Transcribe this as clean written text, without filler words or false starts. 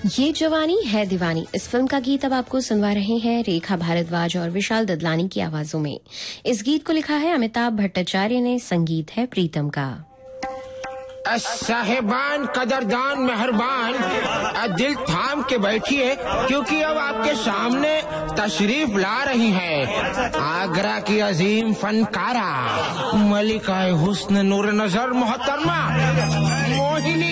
ये जवानी है दीवानी इस फिल्म का गीत अब आपको सुनवा रहे हैं रेखा भारद्वाज और विशाल ददलानी की आवाजों में। इस गीत को लिखा है अमिताभ भट्टाचार्य ने, संगीत है प्रीतम का। साहिबान, कदरदान, मेहरबान, दिल थाम के बैठिए क्योंकि अब आपके सामने तशरीफ ला रही है आगरा की अजीम फनकारा मलिका हुस्न नूर नजर मोहतरमा मोहिनी